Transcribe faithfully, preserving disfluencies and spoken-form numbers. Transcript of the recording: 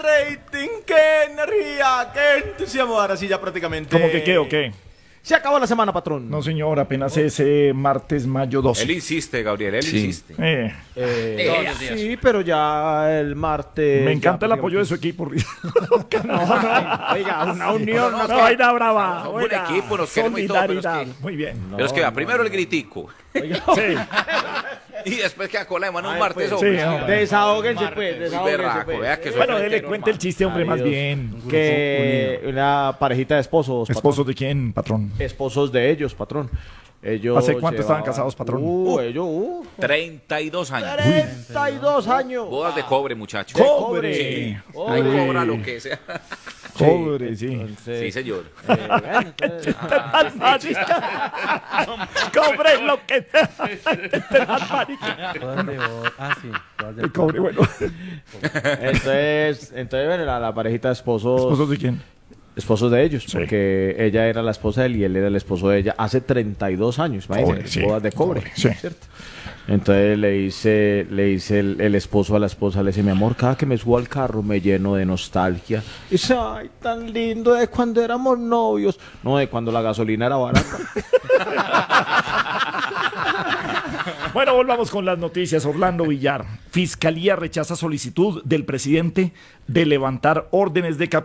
rating, qué energía, qué entusiasmo. Ahora sí, ya prácticamente. ¿Cómo que qué o qué? Se acabó la semana, patrón. No, señor, apenas es eh, martes, mayo doce. Él insiste, Gabriel, él Sí. insiste. Eh, Eh, Todos no, los días. sí, pero ya el martes. me encanta ya el apoyo de su prácticamente- equipo. No, no, oiga, una unión. No, No, no, No, vaina brava. Somos un oiga, equipo, nos queremos y todo, pero es solidaridad. que- Muy bien. Pero es que va, primero el gritico. Sí. Y después que a cola de mano un Ay, martes, pues, hombre. sí, hombre. Desahóguense, pues. Muy Desahóguense, berraco, pues. vea que soy Bueno, frente, él le cuenta el chiste, hombre, más Adiós. bien. Que una parejita de esposos. patrón. ¿Esposos de quién, patrón? Esposos de ellos, patrón. Ellos ¿Hace cuánto estaban llevaban- casados, patrón? Uh, ellos, uh. treinta y dos años. treinta y dos años. Bodas de cobre, muchacho. De Cobre. Sí. Cobre. Ahí cobra lo que sea. Cobre, sí. Entonces, Sí, señor. eh, bueno, entonces, Cobre lo que sea. ¿Dónde voy? Ah, sí. bodas de El cobre, bueno. entonces, entonces, bueno, la, la parejita de esposos, ¿Esposos de quién? esposos de ellos, Sí. porque ella era la esposa de él y él era el esposo de ella hace treinta y dos años, imagínense, Cobre, sí. bodas de cobre, Cobre, sí. ¿cierto? Entonces le dice, le dice el, el esposo a la esposa, le dice, mi amor, cada que me subo al carro me lleno de nostalgia. Y dice, ay, tan lindo de cuando éramos novios. No, de cuando la gasolina era barata. Bueno, volvamos con las noticias. Orlando Villar. Fiscalía rechaza solicitud del presidente de levantar órdenes de captura